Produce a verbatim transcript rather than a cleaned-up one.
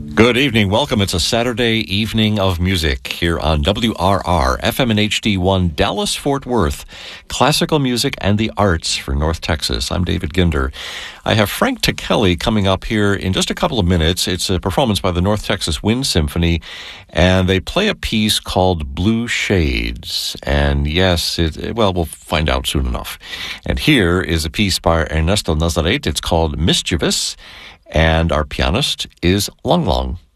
Good evening. Welcome. It's a Saturday evening of music here on W R R, F M and H D one, Dallas-Fort Worth. Classical music and the arts for North Texas. I'm David Ginder. I have Frank Ticheli coming up here in just a couple of minutes. It's a performance by the North Texas Wind Symphony, and they play a piece called Blue Shades. And yes, it, well, we'll find out soon enough. And here is a piece by Ernesto Nazaret. It's called Mischievous. And our pianist is Lang Lang.